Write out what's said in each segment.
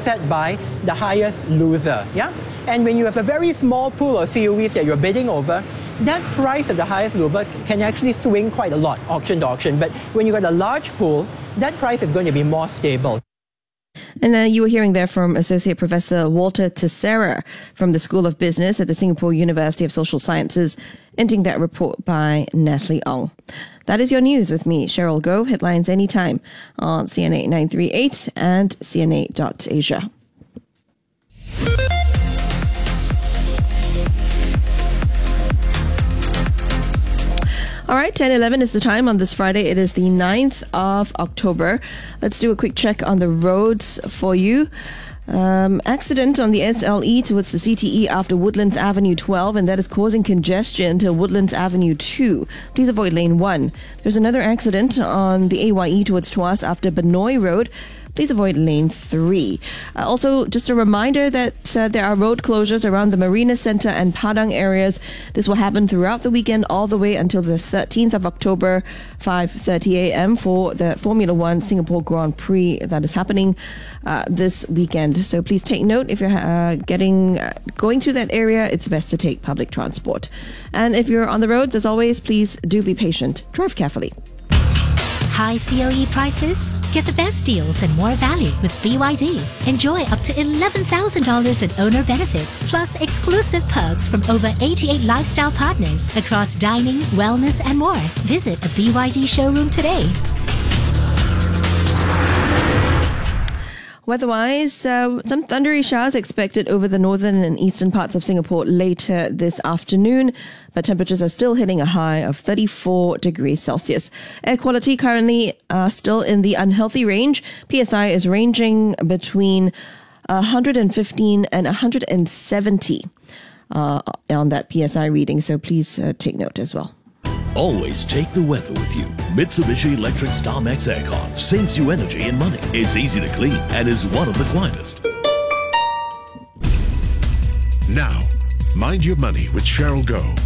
set by the highest loser. Yeah? And when you have a very small pool of COEs that you're bidding over, that price of the highest loser can actually swing quite a lot, auction to auction. But when you've got a large pool, that price is going to be more stable. And you were hearing there from Associate Professor Walter Tissera from the School of Business at the Singapore University of Social Sciences, ending that report by Natalie Ong. That is your news with me, Cheryl Goh. Headlines anytime on CNA 938 and CNA.Asia. All right, 10:11 is the time on this Friday. It is the 9th of October. Let's do a quick check on the roads for you. Accident on the SLE towards the CTE after Woodlands Avenue 12, and that is causing congestion to Woodlands Avenue 2. Please avoid lane 1. There's another accident on the AYE towards Tuas after Benoi Road. Please avoid lane 3. Also, just a reminder that there are road closures around the Marina Centre and Padang areas. This will happen throughout the weekend all the way until the 13th of October, 5:30 a.m. for the Formula One Singapore Grand Prix that is happening this weekend. So please take note if you're going to that area, it's best to take public transport. And if you're on the roads, as always, please do be patient. Drive carefully. High COE prices? Get the best deals and more value with BYD. Enjoy up to $11,000 in owner benefits, plus exclusive perks from over 88 lifestyle partners across dining, wellness, and more. Visit a BYD showroom today. Weather-wise, some thundery showers expected over the northern and eastern parts of Singapore later this afternoon, but temperatures are still hitting a high of 34 degrees Celsius. Air quality currently still in the unhealthy range. PSI is ranging between 115 and 170 on that PSI reading, so please take note as well. Always take the weather with you. Mitsubishi Electric StarMax Aircon saves you energy and money. It's easy to clean and is one of the quietest. Now, Mind Your Money with Cheryl Goh.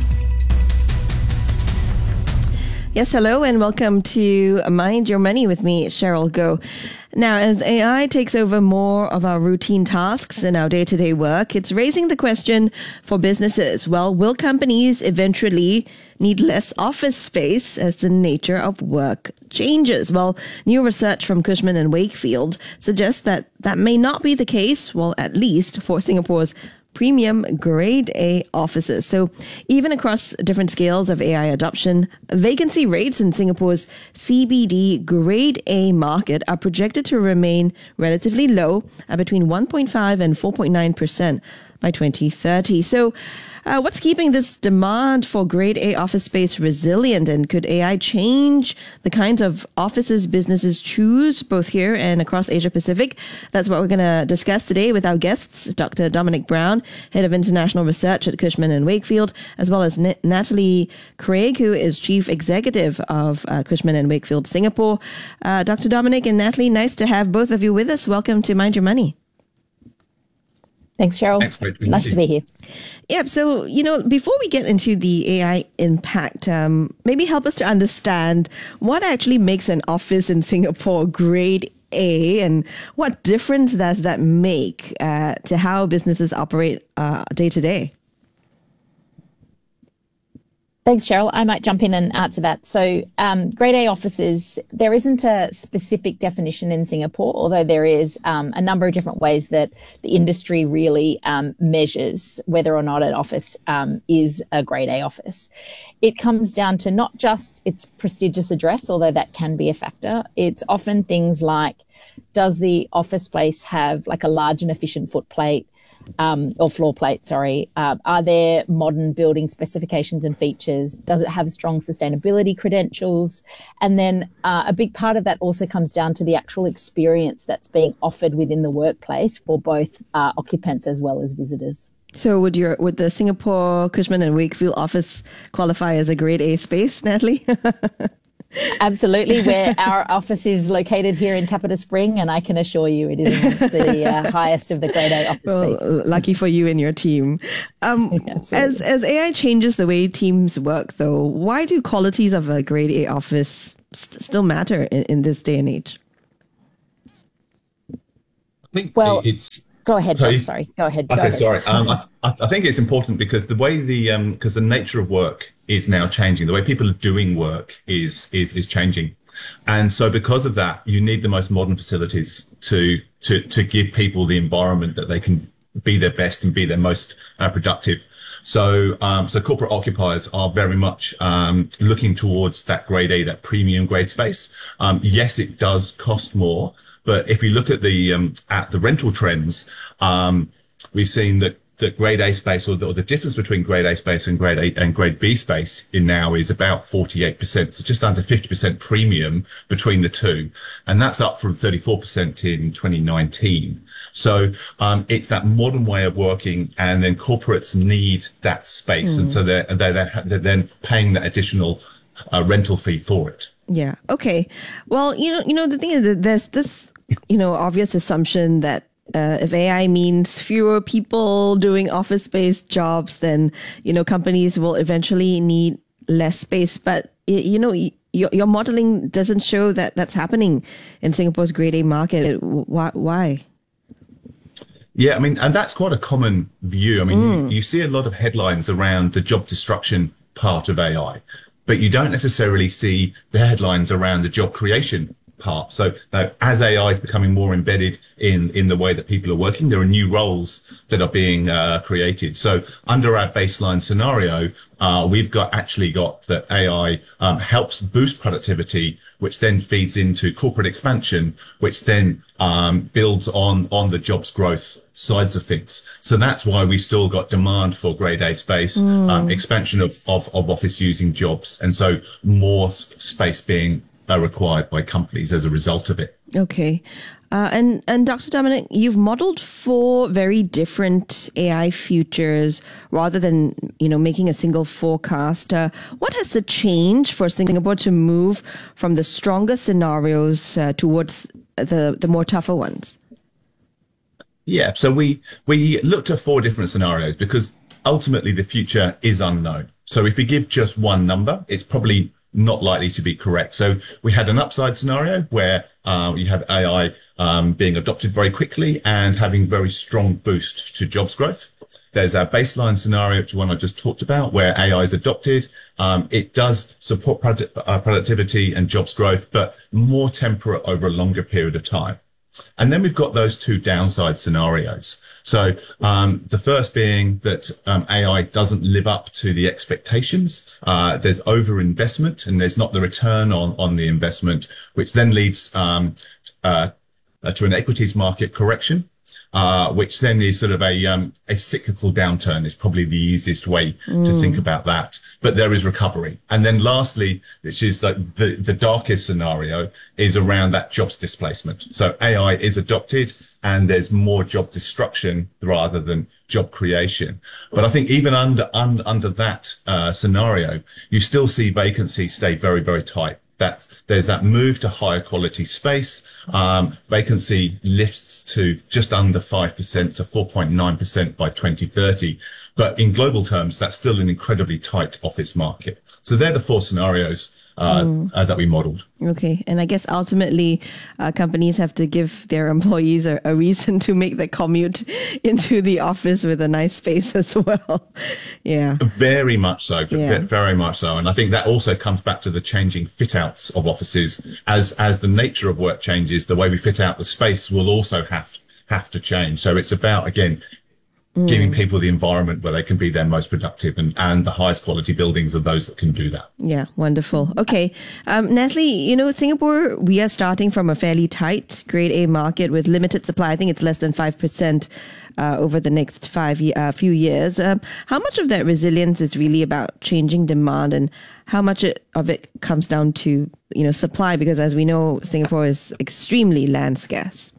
Yes, hello and welcome to Mind Your Money with me, Cheryl Goh. Now, as AI takes over more of our routine tasks in our day-to-day work, it's raising the question for businesses. Well, will companies eventually need less office space as the nature of work changes? Well, new research from Cushman and Wakefield suggests that that may not be the case, well, at least for Singapore's premium grade A offices. So even across different scales of AI adoption, vacancy rates in Singapore's CBD grade A market are projected to remain relatively low at between 1.5 and 4.9% by 2030. So what's keeping this demand for grade A office space resilient, and could AI change the kinds of offices businesses choose both here and across Asia Pacific? That's what we're going to discuss today with our guests, Dr. Dominic Brown, Head of International Research at Cushman and Wakefield, as well as Natalie Craig, who is Chief Executive of Cushman and Wakefield Singapore. Dr. Dominic and Natalie, nice to have both of you with us. Welcome to Mind Your Money. Thanks, Cheryl. Thanks, nice to be here. Yep. So, before we get into the AI impact, maybe help us to understand what actually makes an office in Singapore grade A, and what difference does that make to how businesses operate day to day? Thanks, Cheryl. I might jump in and answer that. So grade A offices, there isn't a specific definition in Singapore, although there is a number of different ways that the industry really measures whether or not an office is a grade A office. It comes down to not just its prestigious address, although that can be a factor. It's often things like, does the office space have like a large and efficient footplate? Or floor plate, sorry. Are there modern building specifications and features? Does it have strong sustainability credentials? And then a big part of that also comes down to the actual experience that's being offered within the workplace for both occupants as well as visitors. So would the Singapore Cushman and Wakefield office qualify as a grade A space, Natalie? Absolutely, where our office is located here in Capita Spring, and I can assure you it is amongst the highest of the grade A office. Well, lucky for you and your team. As AI changes the way teams work, though, why do qualities of a grade A office still matter in this day and age? think Well, it's go ahead, so John. Sorry, go ahead. Go okay. ahead. Sorry. I think it's important because the way because the nature of work is now changing. The way people are doing work is changing, and so because of that, you need the most modern facilities to give people the environment that they can be their best and be their most productive. So corporate occupiers are very much looking towards that grade A, that premium grade space. Yes, it does cost more, but if we look at the rental trends, we've seen that grade A space or the difference between grade A space and grade A and grade B space in now is about 48%. So just under 50% premium between the two. And that's up from 34% in 2019. So, it's that modern way of working, and then corporates need that space. And so they're then paying that additional rental fee for it. Yeah. Okay. Well, the thing is that there's this, obvious assumption that if AI means fewer people doing office-based jobs, then, companies will eventually need less space. But, your modeling doesn't show that that's happening in Singapore's grade A market. Why? Yeah, I mean, and that's quite a common view. I mean, you see a lot of headlines around the job destruction part of AI, but you don't necessarily see the headlines around the job creation part. So as AI is becoming more embedded in the way that people are working, there are new roles that are being created. So under our baseline scenario, we've actually got that AI helps boost productivity, which then feeds into corporate expansion, which then builds on the jobs growth sides of things. So that's why we've still got demand for grade A space, expansion of office using jobs, and so more space being required by companies as a result of it. Okay. And Dr. Dominic, you've modeled 4 very different AI futures rather than, making a single forecast. What has to change for Singapore to move from the stronger scenarios towards the more tougher ones? Yeah, so we looked at 4 different scenarios because ultimately the future is unknown. So if we give just one number, it's probably not likely to be correct. So we had an upside scenario where you have AI being adopted very quickly and having very strong boost to jobs growth. There's our baseline scenario, which is one I just talked about, where AI is adopted. It does support productivity and jobs growth, but more temperate over a longer period of time. And then we've got those 2 downside scenarios. So the first being that AI doesn't live up to the expectations. There's overinvestment and there's not the return on the investment, which then leads to an equities market correction. Which then is sort of a cyclical downturn is probably the easiest way to think about that. But there is recovery. And then lastly, which is the darkest scenario, is around that jobs displacement. So AI is adopted and there's more job destruction rather than job creation. But I think even under that scenario, you still see vacancy stay very, very tight. There's that move to higher quality space. Vacancy lifts to just under 5%, so 4.9% by 2030. But in global terms, that's still an incredibly tight office market. So they're the 4 scenarios that we modeled. Okay. And I guess ultimately, companies have to give their employees a reason to make the commute into the office with a nice space as well. Yeah. Very much so. Yeah. Very much so. And I think that also comes back to the changing fit outs of offices. As the nature of work changes, the way we fit out the space will also have to change. So it's about, again, giving people the environment where they can be their most productive, and the highest quality buildings are those that can do that. Yeah, wonderful. Okay. Natalie, Singapore, we are starting from a fairly tight grade A market with limited supply. I think it's less than 5% over the next few years. How much of that resilience is really about changing demand, and how much of it comes down to, supply? Because as we know, Singapore is extremely land scarce.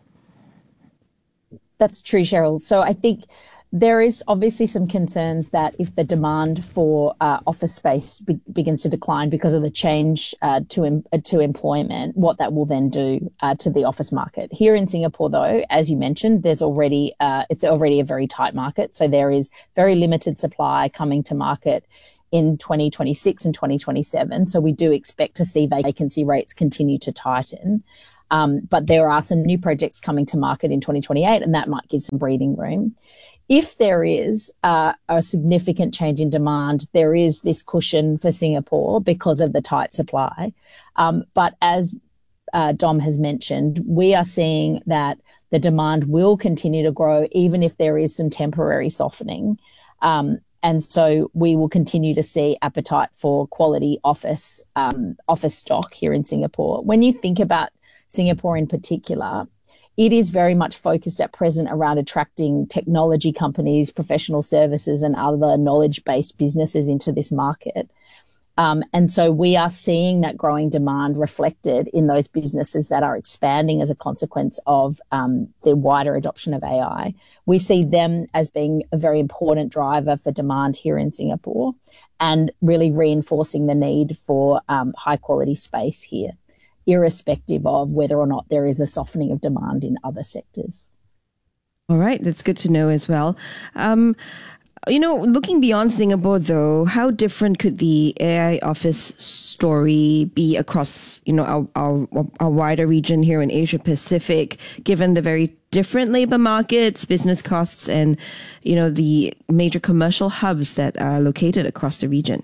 That's true, Cheryl. So I think there is obviously some concerns that if the demand for office space begins to decline because of the change to employment, what that will then do to the office market. Here in Singapore, though, as you mentioned, it's already a very tight market. So there is very limited supply coming to market in 2026 and 2027. So we do expect to see vacancy rates continue to tighten. But there are some new projects coming to market in 2028, and that might give some breathing room. If there is a significant change in demand, there is this cushion for Singapore because of the tight supply. But as Dom has mentioned, we are seeing that the demand will continue to grow even if there is some temporary softening. And so we will continue to see appetite for quality office stock here in Singapore. When you think about Singapore in particular, it is very much focused at present around attracting technology companies, professional services, and other knowledge-based businesses into this market. And so we are seeing that growing demand reflected in those businesses that are expanding as a consequence of the wider adoption of AI. We see them as being a very important driver for demand here in Singapore and really reinforcing the need for high quality space here, irrespective of whether or not there is a softening of demand in other sectors. All right, that's good to know as well. Looking beyond Singapore, though, how different could the AI office story be across, our wider region here in Asia Pacific, given the very different labor markets, business costs, and, the major commercial hubs that are located across the region?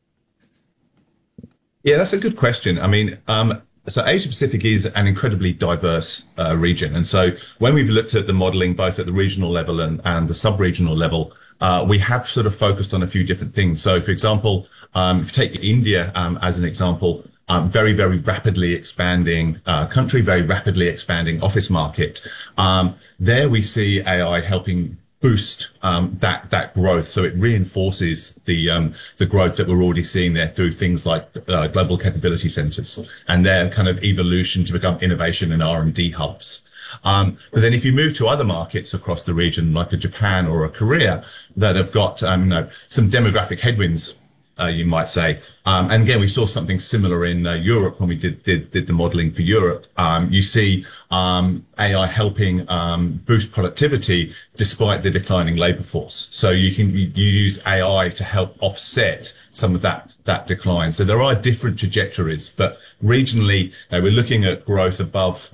Yeah, that's a good question. I mean, so Asia Pacific is an incredibly diverse region. And so when we've looked at the modeling, both at the regional level and the sub-regional level, we have sort of focused on a few different things. So, for example, if you take India as an example, very, very rapidly expanding country, very rapidly expanding office market. There we see AI helping boost that growth. So it reinforces the growth that we're already seeing there through things like global capability centers and their kind of evolution to become innovation and R&D hubs. But then if you move to other markets across the region, like a Japan or a Korea, that have got some demographic headwinds, you might say. And again, we saw something similar in Europe when we did the modeling for Europe. You see AI helping boost productivity despite the declining labor force. So you use AI to help offset some of that decline. So there are different trajectories, but regionally, we're looking at growth above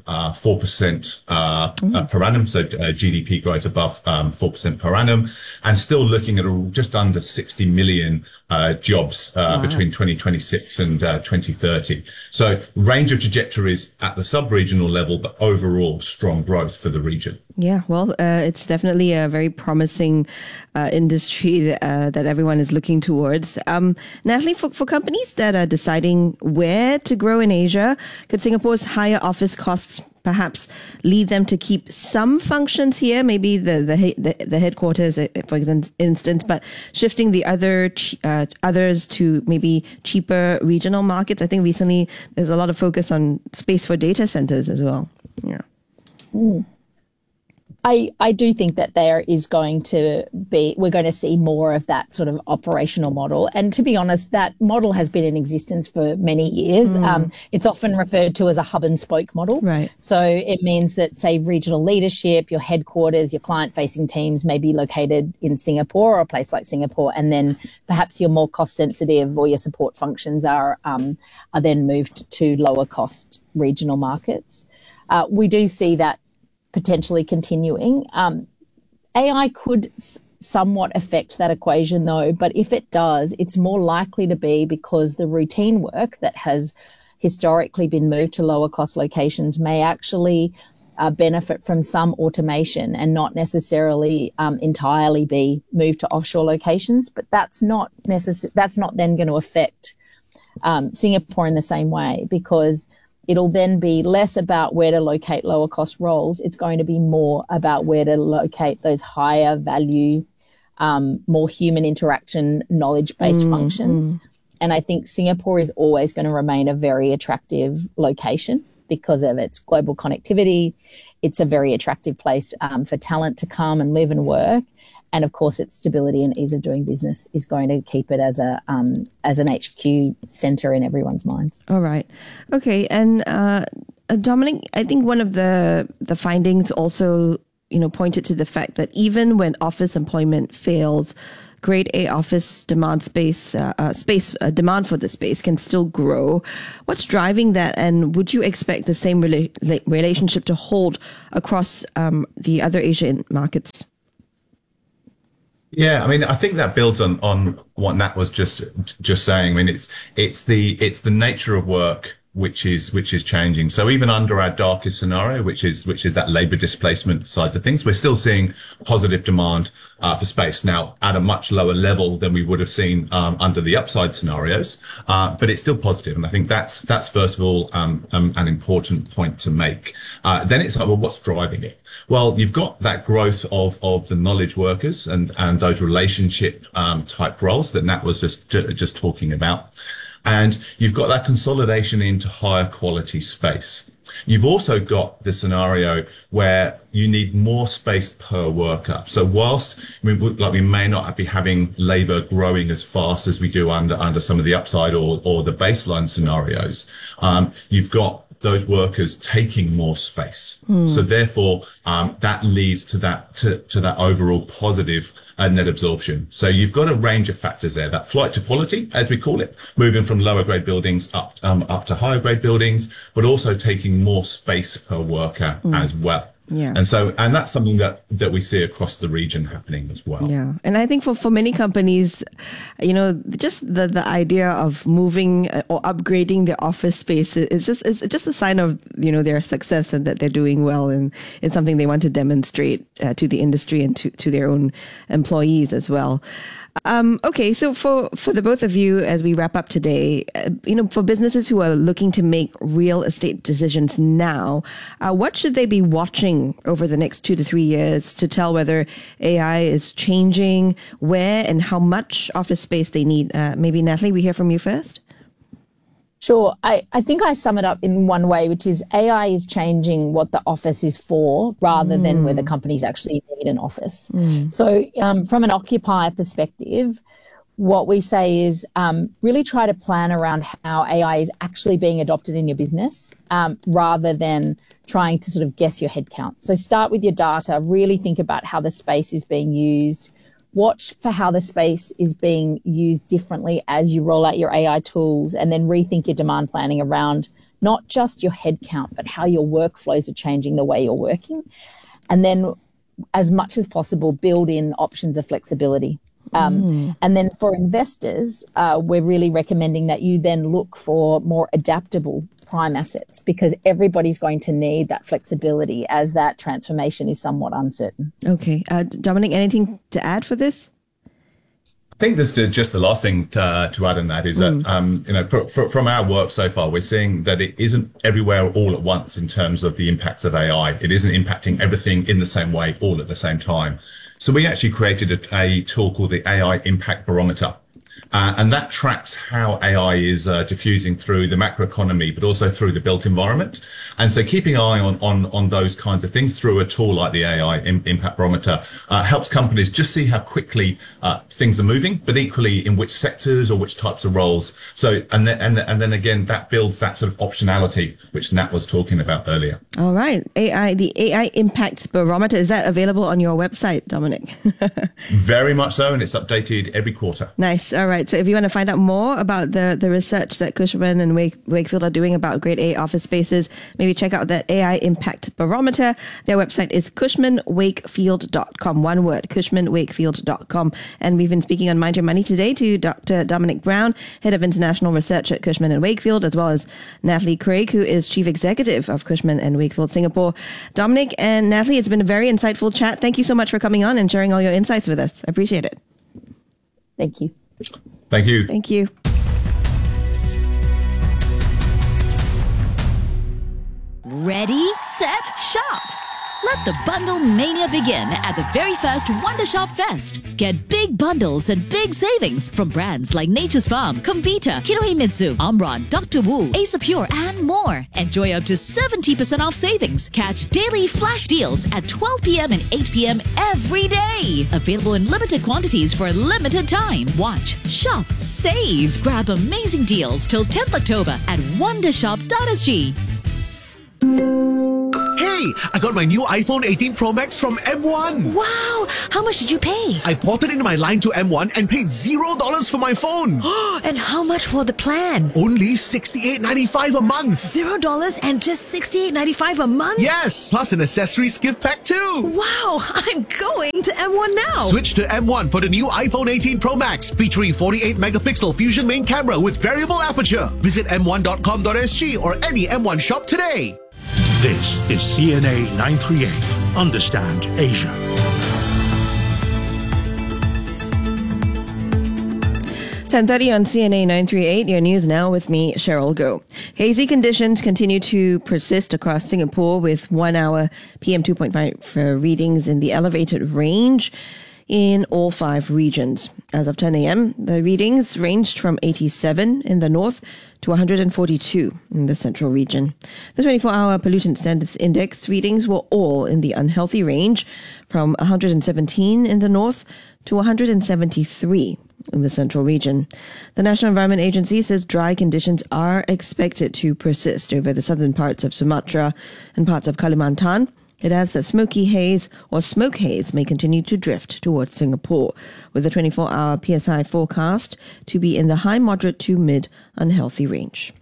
4% per annum. So GDP growth above 4% per annum, and still looking at just under 60 million jobs between 2026 and 2030. So range of trajectories at the sub-regional level, but overall strong growth for the region. Yeah, well, it's definitely a very promising industry that everyone is looking towards. Natalie, for companies that are deciding where to grow in Asia, could Singapore's higher office costs perhaps lead them to keep some functions here, maybe the headquarters, for instance, but shifting the others to maybe cheaper regional markets? I think recently there's a lot of focus on space for data centers as well. Yeah. I do think that we're going to see more of that sort of operational model. And to be honest, that model has been in existence for many years. It's often referred to as a hub and spoke model. Right. So it means that, say, regional leadership, your headquarters, your client-facing teams may be located in Singapore or a place like Singapore, and then perhaps your more cost-sensitive or your support functions are then moved to lower-cost regional markets. We do see that potentially continuing. AI could somewhat affect that equation though, but if it does, it's more likely to be because the routine work that has historically been moved to lower cost locations may actually benefit from some automation and not necessarily entirely be moved to offshore locations. But that's not then going to affect Singapore in the same way, because it'll then be less about where to locate lower cost roles. It's going to be more about where to locate those higher value, more human interaction, knowledge-based functions. And I think Singapore is always going to remain a very attractive location because of its global connectivity. It's a very attractive place for talent to come and live and work. And of course, its stability and ease of doing business is going to keep it as an HQ center in everyone's minds. All right. Okay. And Dominic, I think one of the findings also pointed to the fact that even when office employment fails, Grade A office demand demand for the space can still grow. What's driving that, and would you expect the same relationship to hold across the other Asian markets? Yeah, I mean, I think that builds on what Nat was just saying. I mean, it's the nature of work which is changing. So even under our darkest scenario, which is that labor displacement side of things, we're still seeing positive demand for space now at a much lower level than we would have seen under the upside scenarios, but it's still positive. And I think that's first of all an important point to make. Then it's like, well, what's driving it? Well, you've got that growth of the knowledge workers and those relationship type roles that Nat was just talking about. And you've got that consolidation into higher quality space. You've also got the scenario where you need more space per worker. So whilst we may not be having labor growing as fast as we do under some of the upside or the baseline scenarios, you've got those workers taking more space. So therefore, that leads to that overall positive net absorption. So you've got a range of factors there, that flight to quality, as we call it, moving from lower grade buildings up to higher grade buildings, but also taking more space per worker as well. Yeah. And that's something that we see across the region happening as well. Yeah. And I think for many companies, just the idea of moving or upgrading their office space is just a sign of, their success and that they're doing well. And it's something they want to demonstrate to the industry and to their own employees as well. Okay, so for the both of you, as we wrap up today, for businesses who are looking to make real estate decisions now, what should they be watching over the next 2 to 3 years to tell whether AI is changing, where and how much office space they need? Maybe Natalie, we hear from you first. Sure. I think I sum it up in one way, which is AI is changing what the office is for rather than whether companies actually need an office. So from an occupier perspective, what we say is really try to plan around how AI is actually being adopted in your business rather than trying to sort of guess your headcount. So start with your data, really think about how the space is being used. Watch for how the space is being used differently as you roll out your AI tools, and then rethink your demand planning around not just your headcount, but how your workflows are changing the way you're working. And then as much as possible, build in options of flexibility. And then for investors, we're really recommending that you then look for more adaptable prime assets, because everybody's going to need that flexibility as that transformation is somewhat uncertain. Okay. Dominic, anything to add for this? I think there's just the last thing to add on that is that, from our work so far, we're seeing that it isn't everywhere all at once in terms of the impacts of AI. It isn't impacting everything in the same way all at the same time. So we actually created a tool called the AI Impact Barometer. And that tracks how AI is diffusing through the macroeconomy, but also through the built environment. And so keeping an eye on those kinds of things through a tool like the AI Impact Barometer helps companies just see how quickly things are moving, but equally in which sectors or which types of roles. So and then again, that builds that sort of optionality which Nat was talking about earlier. All right, the AI Impact Barometer, is that available on your website, Dominic? Very much so, and it's updated every quarter. Nice. All right. So if you want to find out more about the research that Cushman and Wakefield are doing about Grade A office spaces, maybe check out that AI Impact Barometer. Their website is cushmanwakefield.com. One word, cushmanwakefield.com. And we've been speaking on Mind Your Money today to Dr. Dominic Brown, Head of International Research at Cushman & Wakefield, as well as Natalie Craig, who is Chief Executive of Cushman & Wakefield Singapore. Dominic and Natalie, it's been a very insightful chat. Thank you so much for coming on and sharing all your insights with us. I appreciate it. Thank you. Thank you. Thank you. Ready, set, shop! Let the bundle mania begin at the very first Wondershop Fest. Get big bundles and big savings from brands like Nature's Farm, Comvita, Kinohimitsu, Omron, Dr. Wu, Ace of Pure, and more. Enjoy up to 70% off savings. Catch daily flash deals at 12 p.m. and 8 p.m. every day. Available in limited quantities for a limited time. Watch, shop, save. Grab amazing deals till 10th October at wondershop.sg. Hey! Hey, I got my new iPhone 18 Pro Max from M1. Wow! How much did you pay? I ported in my line to M1 and paid $0 for my phone. And how much for the plan? Only $68.95 a month. $0 and just $68.95 a month? Yes, plus an accessories gift pack too. Wow! I'm going to M1 now. Switch to M1 for the new iPhone 18 Pro Max featuring 48 megapixel Fusion main camera with variable aperture. Visit m1.com.sg or any M1 shop today. This is CNA 938. Understand Asia. (10:30) on CNA 938. Your news now with me, Cheryl Goh. Hazy conditions continue to persist across Singapore with 1 hour PM 2.5 readings in the elevated range in all 5 regions. As of 10 a.m., the readings ranged from 87 in the north to 142 in the central region. The 24-hour pollutant standards index readings were all in the unhealthy range from 117 in the north to 173 in the central region. The National Environment Agency says dry conditions are expected to persist over the southern parts of Sumatra and parts of Kalimantan. It adds that smoky haze or smoke haze may continue to drift towards Singapore, with the 24-hour PSI forecast to be in the high moderate to mid unhealthy range.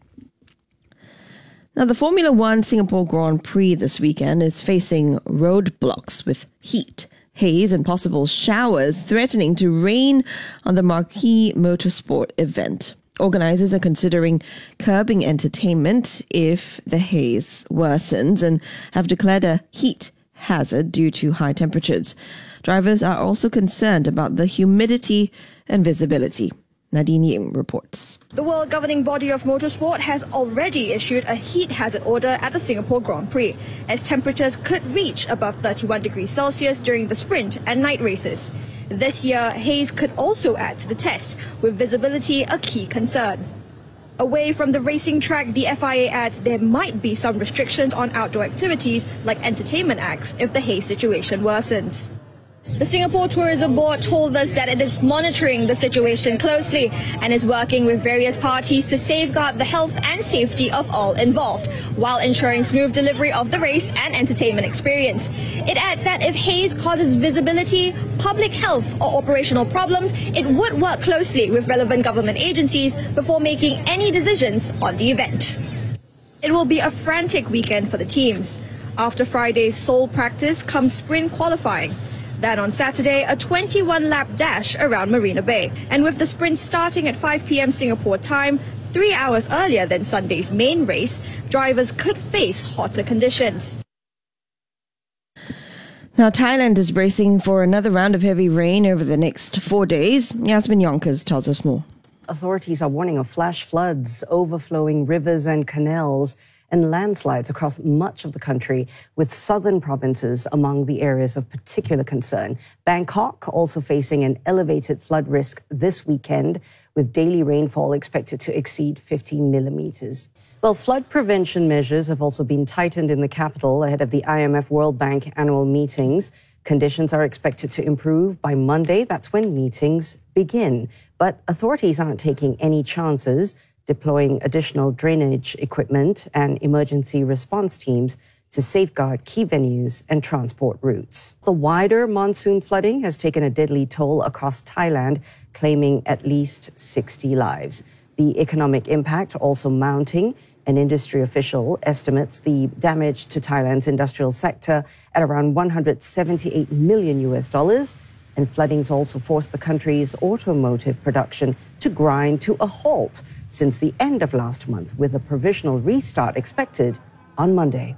Now, the Formula One Singapore Grand Prix this weekend is facing roadblocks with heat, haze and possible showers threatening to rain on the marquee motorsport event. Organisers are considering curbing entertainment if the haze worsens and have declared a heat hazard due to high temperatures. Drivers are also concerned about the humidity and visibility. Nadine Yim reports. The world governing body of motorsport has already issued a heat hazard order at the Singapore Grand Prix, as temperatures could reach above 31 degrees Celsius during the sprint and night races. This year, haze could also add to the test, with visibility a key concern. Away from the racing track, the FIA adds there might be some restrictions on outdoor activities like entertainment acts if the haze situation worsens. The Singapore Tourism Board told us that it is monitoring the situation closely and is working with various parties to safeguard the health and safety of all involved, while ensuring smooth delivery of the race and entertainment experience. It adds that if haze causes visibility, public health or operational problems, it would work closely with relevant government agencies before making any decisions on the event. It will be a frantic weekend for the teams. After Friday's sole practice comes sprint qualifying. Then on Saturday, a 21-lap dash around Marina Bay. And with the sprint starting at 5 p.m. Singapore time, 3 hours earlier than Sunday's main race, drivers could face hotter conditions. Now, Thailand is bracing for another round of heavy rain over the next 4 days. Yasmin Yonkers tells us more. Authorities are warning of flash floods, overflowing rivers and canals, and landslides across much of the country, with southern provinces among the areas of particular concern. Bangkok also facing an elevated flood risk this weekend, with daily rainfall expected to exceed 15 millimeters. Well, flood prevention measures have also been tightened in the capital ahead of the IMF World Bank annual meetings. Conditions are expected to improve by Monday. That's when meetings begin. But authorities aren't taking any chances, deploying additional drainage equipment and emergency response teams to safeguard key venues and transport routes. The wider monsoon flooding has taken a deadly toll across Thailand, claiming at least 60 lives. The economic impact also mounting. An industry official estimates the damage to Thailand's industrial sector at around $178 million, and floodings also forced the country's automotive production to grind to a halt since the end of last month, with a provisional restart expected on Monday.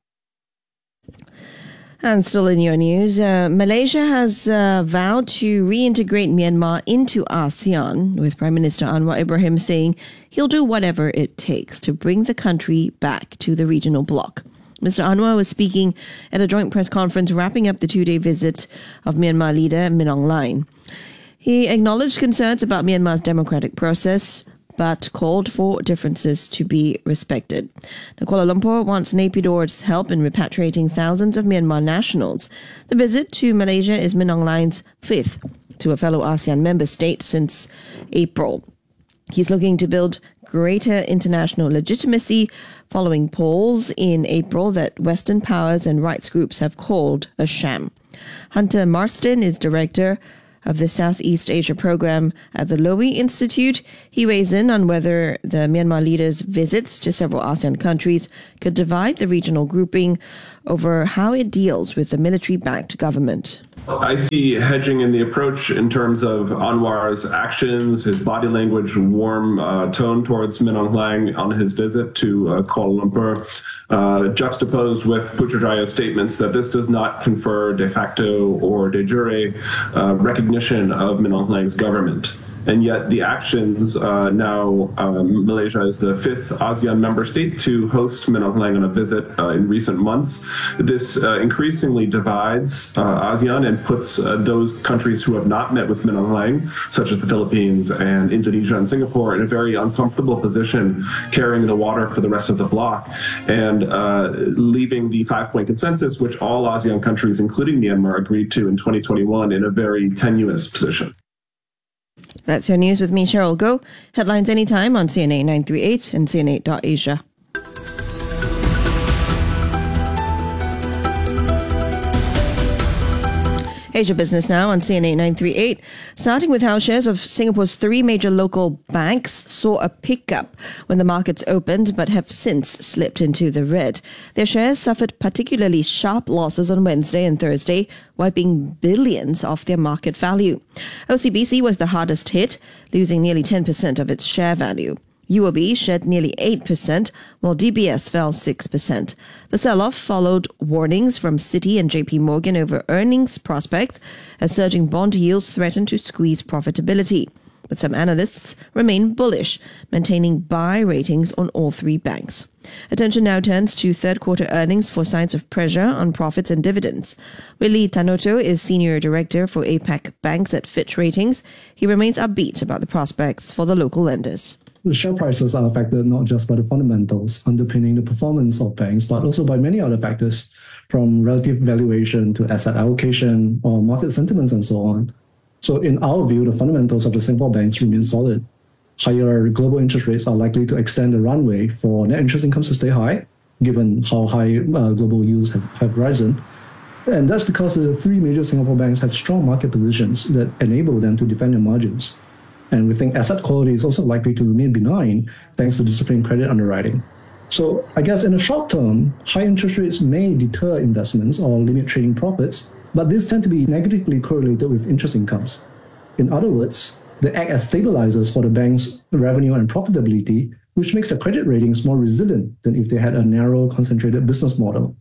And still in your news, Malaysia has vowed to reintegrate Myanmar into ASEAN, with Prime Minister Anwar Ibrahim saying he'll do whatever it takes to bring the country back to the regional bloc. Mr. Anwar was speaking at a joint press conference wrapping up the 2-day visit of Myanmar leader Min Aung Hlaing. He acknowledged concerns about Myanmar's democratic process, but called for differences to be respected. Now, Kuala Lumpur wants Naypyidar's help in repatriating thousands of Myanmar nationals. The visit to Malaysia is Min Aung Hlaing's 5th to a fellow ASEAN member state since April. He's looking to build greater international legitimacy following polls in April that Western powers and rights groups have called a sham. Hunter Marston is director of the Southeast Asia program at the Lowy Institute. He weighs in on whether the Myanmar leader's visits to several ASEAN countries could divide the regional grouping over how it deals with the military-backed government. I see hedging in the approach in terms of Anwar's actions, his body language, warm tone towards Min Aung Hlaing on his visit to Kuala Lumpur, juxtaposed with Putrajaya's statements that this does not confer de facto or de jure recognition of Min Aung Hlaing's government. And yet the actions now, Malaysia is the 5th ASEAN member state to host Min Aung Hlaing on a visit in recent months. This increasingly divides ASEAN and puts those countries who have not met with Min Aung Hlaing, such as the Philippines and Indonesia and Singapore, in a very uncomfortable position, carrying the water for the rest of the bloc, and leaving the 5-point consensus, which all ASEAN countries, including Myanmar, agreed to in 2021, in a very tenuous position. That's your news with me, Cheryl Goh. Headlines anytime on CNA 938 and CNA.Asia. Asia Business now on CNA 938, starting with how shares of Singapore's 3 major local banks saw a pickup when the markets opened but have since slipped into the red. Their shares suffered particularly sharp losses on Wednesday and Thursday, wiping billions off their market value. OCBC was the hardest hit, losing nearly 10% of its share value. UOB shed nearly 8%, while DBS fell 6%. The sell-off followed warnings from Citi and JP Morgan over earnings prospects as surging bond yields threatened to squeeze profitability. But some analysts remain bullish, maintaining buy ratings on all 3 banks. Attention now turns to third-quarter earnings for signs of pressure on profits and dividends. Willie Tanoto is Senior Director for APAC Banks at Fitch Ratings. He remains upbeat about the prospects for the local lenders. The share prices are affected not just by the fundamentals underpinning the performance of banks, but also by many other factors, from relative valuation to asset allocation or market sentiments and so on. So in our view, the fundamentals of the Singapore banks remain solid. Higher global interest rates are likely to extend the runway for net interest incomes to stay high, given how high global yields have risen. And that's because the 3 major Singapore banks have strong market positions that enable them to defend their margins. And we think asset quality is also likely to remain benign thanks to disciplined credit underwriting. So I guess in the short term, high interest rates may deter investments or limit trading profits, but these tend to be negatively correlated with interest incomes. In other words, they act as stabilizers for the bank's revenue and profitability, which makes the credit ratings more resilient than if they had a narrow, concentrated business model.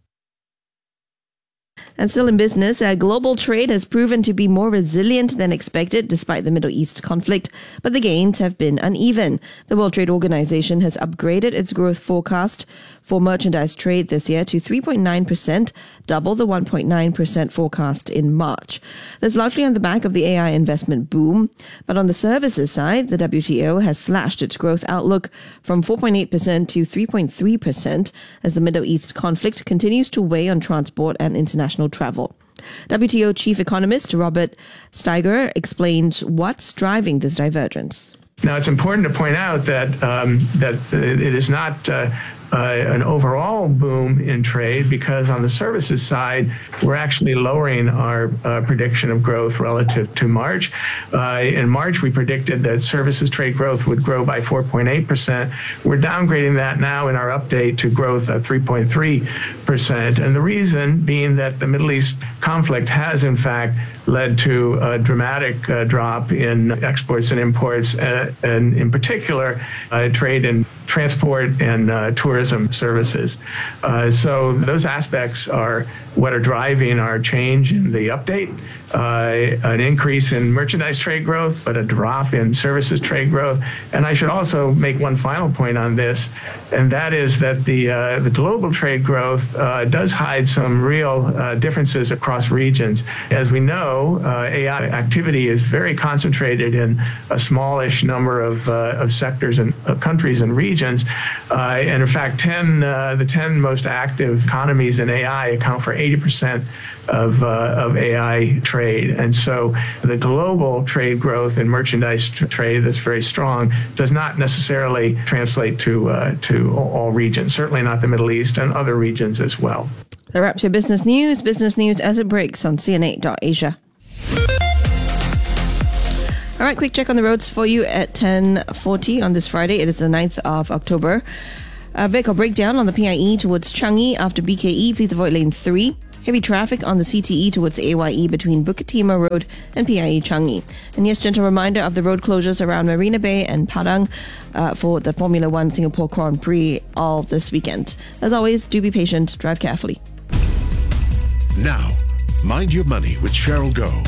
And still in business, global trade has proven to be more resilient than expected despite the Middle East conflict, but the gains have been uneven. The World Trade Organization has upgraded its growth forecast for merchandise trade this year to 3.9%, double the 1.9% forecast in March. That's largely on the back of the AI investment boom, but on the services side, the WTO has slashed its growth outlook from 4.8% to 3.3% as the Middle East conflict continues to weigh on transport and international travel. WTO chief economist Robert Steiger explains what's driving this divergence. Now, it's important to point out that it is not an overall boom in trade, because on the services side, we're actually lowering our prediction of growth relative to March. In March, we predicted that services trade growth would grow by 4.8%. We're downgrading that now in our update to growth of 3.3%. And the reason being that the Middle East conflict has, in fact, led to a dramatic drop in exports and imports, and in particular, trade in transport and tourism services. So those aspects are what are driving our change in the update. An increase in merchandise trade growth, but a drop in services trade growth. And I should also make one final point on this, and that is that the global trade growth does hide some real differences across regions. As we know, AI activity is very concentrated in a smallish number of sectors and countries and regions. And in fact, the 10 most active economies in AI account for 80% of AI trade. And so the global trade growth in merchandise trade that's very strong does not necessarily translate to all regions, certainly not the Middle East and other regions as well. That wraps your business news as it breaks on CNA.Asia. All right, quick check on the roads for you at 10:40 on this Friday. It is the 9th of October. A vehicle breakdown on the PIE towards Changi after BKE. Please avoid lane 3. Heavy traffic on the CTE towards AYE between Bukit Timah Road and PIE Changi. And yes, gentle reminder of the road closures around Marina Bay and Padang for the Formula One Singapore Grand Prix all this weekend. As always, do be patient, drive carefully. Now, Mind Your Money with Cheryl Goh.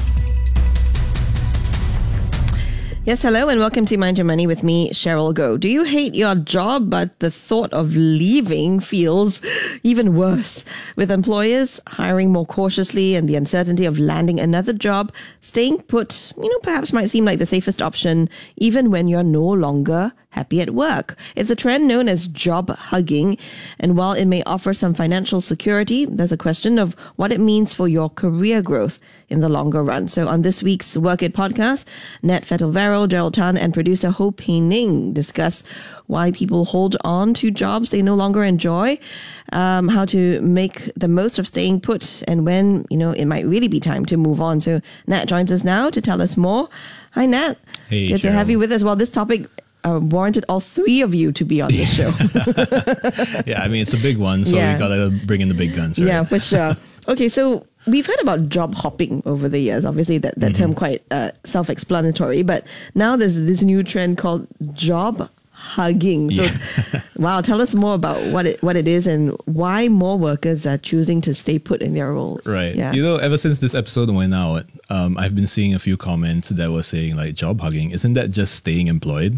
Yes, hello and welcome to Mind Your Money with me, Cheryl Goh. Do you hate your job, but the thought of leaving feels even worse? With employers hiring more cautiously and the uncertainty of landing another job, staying put, perhaps might seem like the safest option, even when you're no longer happy at work. It's a trend known as job hugging, and while it may offer some financial security, there's a question of what it means for your career growth in the longer run. So on this week's Work It podcast, Nat Fettelvero, Gerald Tan, and producer Ho Pei Ning discuss why people hold on to jobs they no longer enjoy, how to make the most of staying put, and when, it might really be time to move on. So Nat joins us now to tell us more. Hi, Nat. Hey, good to have you with us. Well, this topic warranted all three of you to be on the show. Yeah, I mean, it's a big one, so we gotta bring in the big guns, right? Yeah, for sure. Okay, so we've heard about job hopping over the years. Obviously, that term quite self-explanatory, but now there's this new trend called job hugging. So, wow, tell us more about what it is and why more workers are choosing to stay put in their roles. Right. Yeah. Ever since this episode went out, I've been seeing a few comments that were saying like, job hugging, isn't that just staying employed?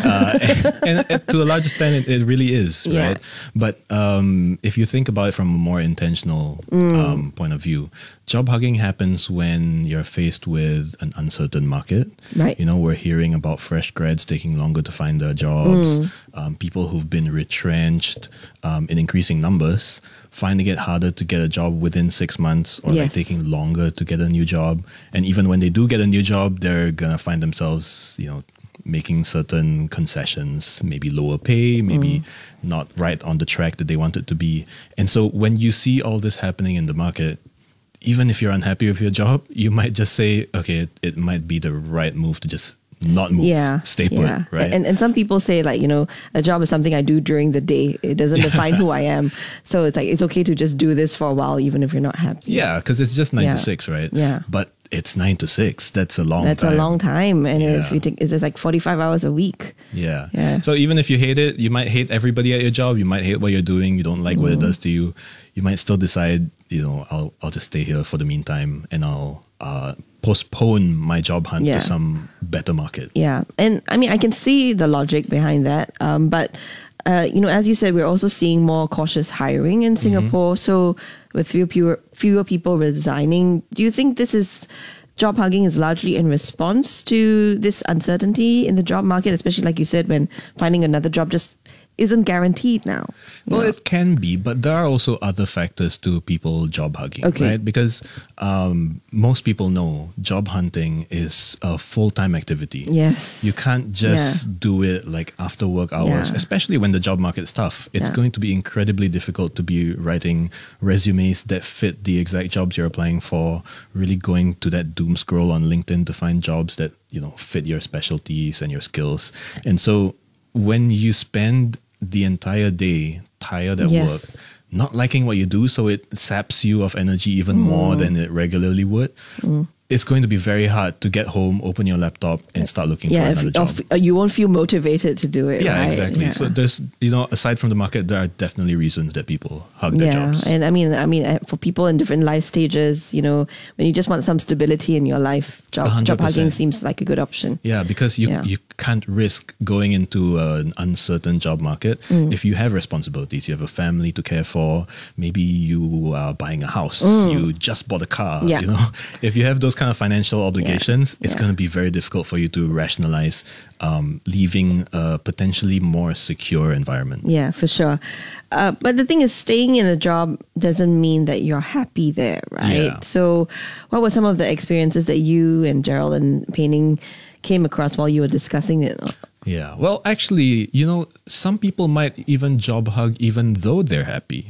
And to a large extent, it really is, right? But if you think about it from a more intentional point of view, job hugging happens when you're faced with an uncertain market. Right. We're hearing about fresh grads taking longer to find their jobs, people who've been retrenched in increasing numbers, finding it harder to get a job within 6 months or like taking longer to get a new job. And even when they do get a new job, they're going to find themselves, making certain concessions, maybe lower pay, maybe not right on the track that they want it to be. And so when you see all this happening in the market, even if you're unhappy with your job, you might just say, okay, it might be the right move to just not move, stay put, right? And some people say like, a job is something I do during the day. It doesn't define who I am. So it's like, it's okay to just do this for a while, even if you're not happy. Yeah, because it's just 9 to 6, right? Yeah. But it's 9 to 6. That's a long time. That's a long time. And if you think, it's like 45 hours a week. Yeah. So even if you hate it, you might hate everybody at your job. You might hate what you're doing. You don't like what it does to you. You might still decide, I'll just stay here for the meantime and I'll postpone my job hunt to some better market. Yeah. And I mean, I can see the logic behind that. But, as you said, we're also seeing more cautious hiring in Singapore. So with fewer people resigning, do you think job hugging is largely in response to this uncertainty in the job market, especially like you said, when finding another job just isn't guaranteed now? Well, it can be, but there are also other factors to people job hugging, right? Because most people know job hunting is a full-time activity. Yes. You can't just do it like after work hours, especially when the job market's tough. It's going to be incredibly difficult to be writing resumes that fit the exact jobs you're applying for, really going to that doom scroll on LinkedIn to find jobs that, fit your specialties and your skills. And so when you spend the entire day tired at work, not liking what you do, so it saps you of energy even more than it regularly would, it's going to be very hard to get home, open your laptop, and start looking for another job. You won't feel motivated to do it. Yeah, right? exactly. Yeah. So there's, aside from the market, there are definitely reasons that people hug their jobs. And I mean, for people in different life stages, when you just want some stability in your life, job hugging seems like a good option. Yeah, because you can't risk going into an uncertain job market if you have responsibilities. You have a family to care for. Maybe you are buying a house. You just bought a car. If you have those kind of financial obligations, it's going to be very difficult for you to rationalize leaving a potentially more secure environment. Yeah, for sure. But the thing is, staying in a job doesn't mean that you're happy there, right? Yeah. So what were some of the experiences that you and Gerald and Pei-Ning came across while you were discussing it? Yeah. Well, actually, some people might even job hug even though they're happy.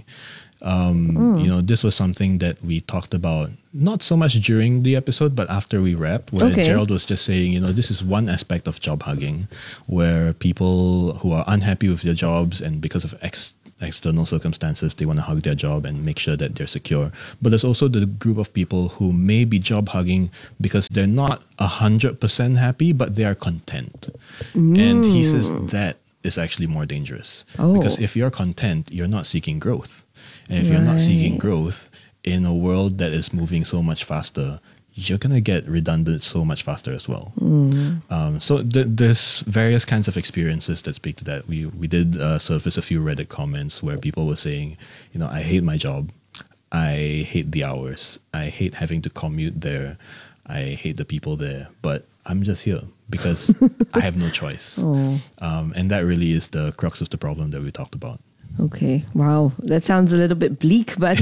This was something that we talked about, not so much during the episode, but after we wrapped, where Gerald was just saying, this is one aspect of job hugging, where people who are unhappy with their jobs and because of external circumstances, they want to hug their job and make sure that they're secure. But there's also the group of people who may be job hugging because they're not 100% happy, but they are content. And he says that is actually more dangerous. Because if you're content, you're not seeking growth. And if you're not seeking growth in a world that is moving so much faster, you're going to get redundant so much faster as well. So there's various kinds of experiences that speak to that. We did surface a few Reddit comments where people were saying, I hate my job. I hate the hours. I hate having to commute there. I hate the people there. But I'm just here because I have no choice. And that really is the crux of the problem that we talked about. Okay. Wow. That sounds a little bit bleak, but,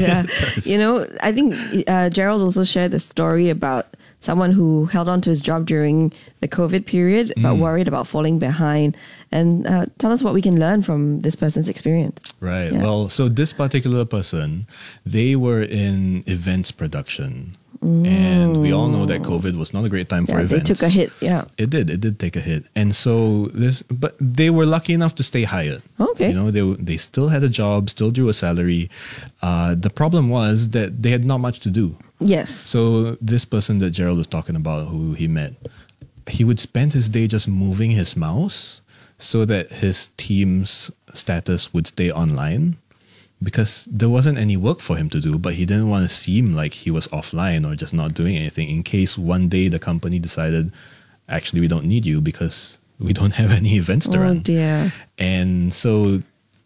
I think Gerald also shared the story about someone who held on to his job during the COVID period, but worried about falling behind. And tell us what we can learn from this person's experience. Right. Yeah. Well, so this particular person, they were in events production. And we all know that COVID was not a great time for events. They took a hit, It did take a hit. And so, but they were lucky enough to stay hired. Okay. They still had a job, still drew a salary. The problem was that they had not much to do. Yes. So this person that Gerald was talking about, who he met, he would spend his day just moving his mouse so that his team's status would stay online. Because there wasn't any work for him to do, but he didn't want to seem like he was offline or just not doing anything in case one day the company decided, actually, we don't need you because we don't have any events to run. Oh, dear. And so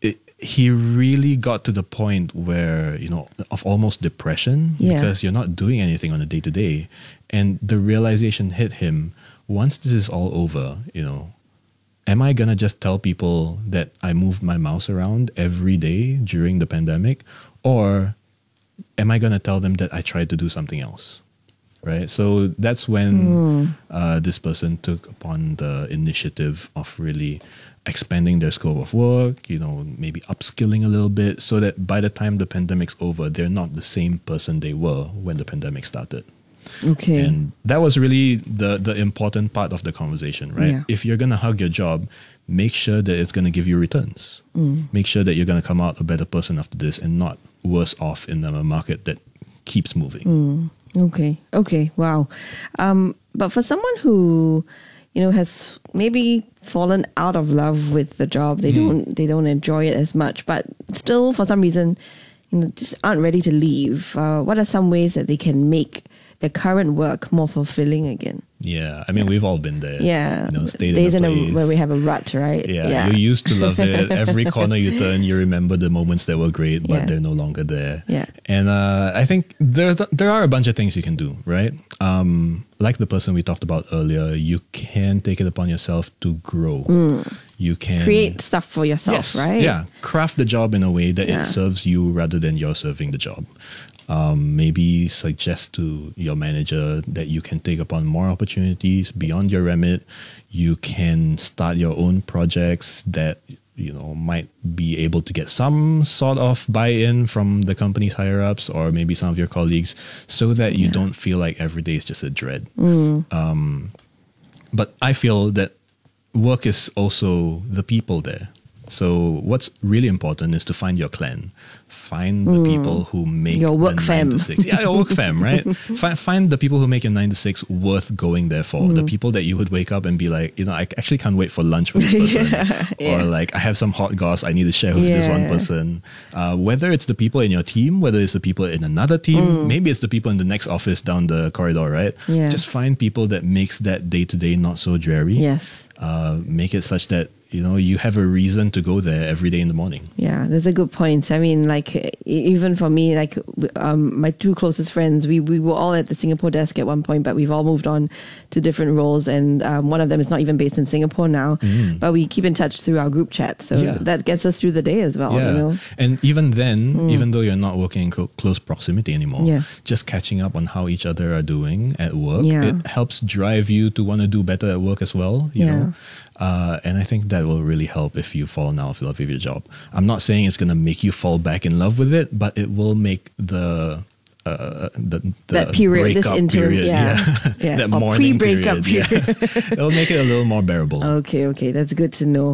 he really got to the point where, of almost depression because you're not doing anything on a day-to-day. And the realization hit him, once this is all over, am I going to just tell people that I moved my mouse around every day during the pandemic? Or am I going to tell them that I tried to do something else? Right? So that's when this person took upon the initiative of really expanding their scope of work, maybe upskilling a little bit so that by the time the pandemic's over, they're not the same person they were when the pandemic started. Okay. And that was really the important part of the conversation, right? Yeah. If you're going to hug your job, make sure that it's going to give you returns. Make sure that you're going to come out a better person after this and not worse off in a market that keeps moving. Okay. Wow. But for someone who, has maybe fallen out of love with the job, they don't enjoy it as much, but still for some reason, just aren't ready to leave. What are some ways that they can make their current work more fulfilling again? Yeah, I mean, we've all been there. Yeah, stayed days in a place where we have a rut, right? Yeah, you used to love it. Every corner you turn, you remember the moments that were great, but they're no longer there. Yeah, and I think there are a bunch of things you can do, right? Like the person we talked about earlier, you can take it upon yourself to grow. You can create stuff for yourself, right? Yeah, craft the job in a way that it serves you rather than you're serving the job. Maybe suggest to your manager that you can take upon more opportunities beyond your remit. You can start your own projects that might be able to get some sort of buy-in from the company's higher-ups or maybe some of your colleagues so that you don't feel like every day is just a dread. But I feel that work is also the people there. So what's really important is to find your clan. Find the people who make your work fam. 9 to 6. Yeah, your work fam, right? Find the people who make your 9 to 6 worth going there for. The people that you would wake up and be like, I actually can't wait for lunch with this person. Or like, I have some hot goss I need to share with this one person. Whether it's the people in your team, whether it's the people in another team, maybe it's the people in the next office down the corridor, right? Yeah. Just find people that makes that day-to-day not so dreary. Yes. Make it such that you have a reason to go there every day in the morning. Yeah, that's a good point. I mean, like, even for me, like, my two closest friends, we were all at the Singapore desk at one point, but we've all moved on to different roles. And one of them is not even based in Singapore now, but we keep in touch through our group chat. So that gets us through the day as well, Yeah. you know? And even then, even though you're not working in close proximity anymore, just catching up on how each other are doing at work, it helps drive you to want to do better at work as well, you know? And I think that will really help if you fall out of love with your job. I'm not saying it's going to make you fall back in love with it, but it will make the that period, this interim period, that or morning pre-breakup period. It'll make it a little more bearable. Okay, that's good to know.